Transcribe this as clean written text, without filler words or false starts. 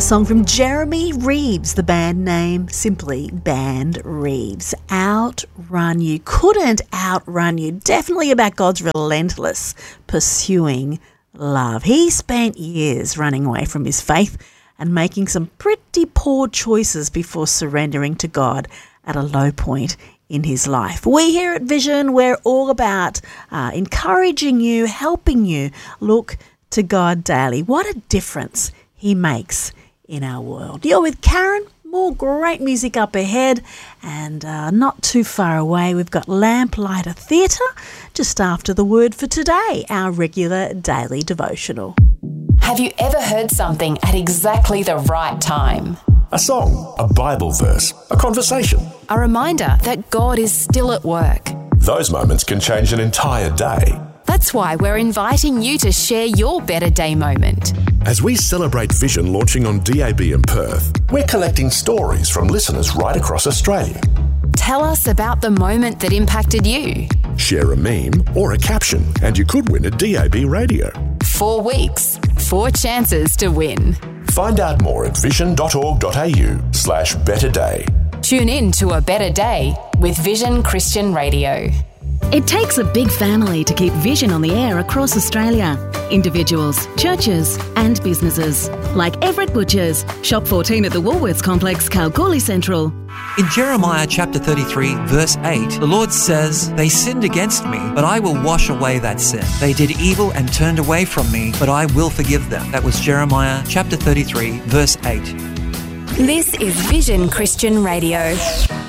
song from Jeremy Reeves, the band name simply Band Reeves. Outrun You. Couldn't outrun you. Definitely about God's relentless pursuing love. He spent years running away from his faith and making some pretty poor choices before surrendering to God at a low point in his life. We here at Vision, we're all about encouraging you, helping you look to God daily. What a difference he makes in our world. You're with Karen. More great music up ahead, and not too far away we've got Lamplighter Theatre just after the word for today, our regular daily devotional. Have you ever heard something at exactly the right time? A song, a Bible verse, a conversation. A reminder that God is still at work. Those moments can change an entire day. That's why we're inviting you to share your Better Day moment. As we celebrate Vision launching on DAB in Perth, we're collecting stories from listeners right across Australia. Tell us about the moment that impacted you. Share a meme or a caption and you could win a DAB radio. 4 weeks, 4 chances to win. Find out more at vision.org.au/betterday. Tune in to A Better Day with Vision Christian Radio. It takes a big family to keep Vision on the air across Australia. Individuals, churches and businesses. Like Everett Butchers, Shop 14 at the Woolworths Complex, Kalgoorlie Central. In Jeremiah chapter 33, verse 8, the Lord says, "They sinned against me, but I will wash away that sin. They did evil and turned away from me, but I will forgive them." That was Jeremiah chapter 33, verse 8. This is Vision Christian Radio.